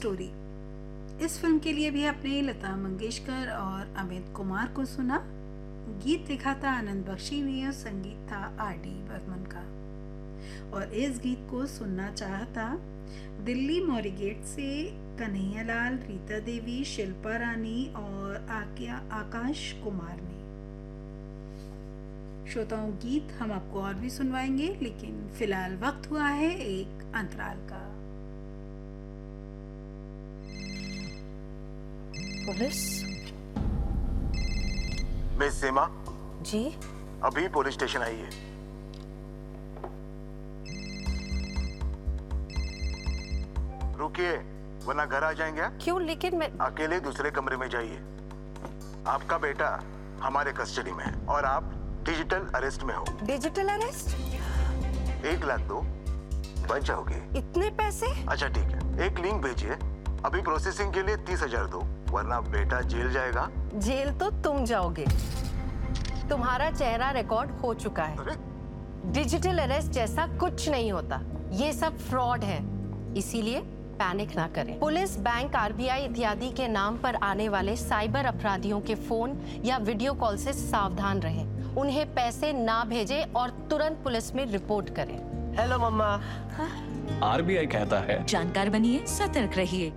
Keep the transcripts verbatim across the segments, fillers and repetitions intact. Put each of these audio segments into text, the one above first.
Story. इस film के लिए भी आपने लता मंगेशकर और अमित कुमार को सुना। गीत लिखा था आनंद बख्शी ने और संगीत था आर डी बर्मन का। और इस गीत को सुनना चाहता दिल्ली मौरी गेट से कन्हैयालाल, रीता देवी, शिल्पा रानी और आकिया आकाश कुमार ने। श्रोताओं, गीत हम आपको और भी सुनवाएंगे, लेकिन फिलहाल वक्त हुआ है एक अंतराल का। पुलिस? मिस सीमा जी? अभी पुलिस स्टेशन आई है। रुकिए वरना घर आ जाएंगे। क्यों? लेकिन मैं अकेले दूसरे कमरे में जाइए। आपका बेटा हमारे कस्टडी में है और आप डिजिटल अरेस्ट में हो। Digital arrest? एक लाख दो, बच जाओगे। इतने पैसे? अच्छा ठीक है, एक लिंक भेजिए। अभी प्रोसेसिंग के लिए तीस हजार दो, वरना बेटा जेल जाएगा। जेल तो तुम जाओगे। तुम्हारा चेहरा रिकॉर्ड हो चुका है। अरे? डिजिटल अरेस्ट जैसा कुछ नहीं होता, ये सब फ्रॉड है। इसीलिए पैनिक ना करें। Police, bank, R B I इत्यादि के नाम पर आने वाले साइबर अपराधियों के फोन या वीडियो कॉल से सावधान रहें। उन्हें पैसे ना भेजें और तुरंत पुलिस में रिपोर्ट करें। Hello mamma. R B I कहता है, जानकार बनिए, सतर्क रहिए।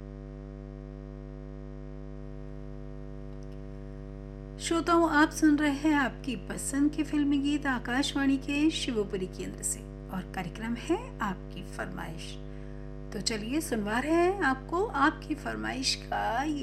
श्रोताओं, आप सुन रहे हैं आपकी पसंद के फिल्मी गीत आकाशवाणी के शिवपुरी केंद्र से और कार्यक्रम है आपकी फरमाइश। तो चलिए सुनवा रहे हैं आपको आपकी फरमाइश का ये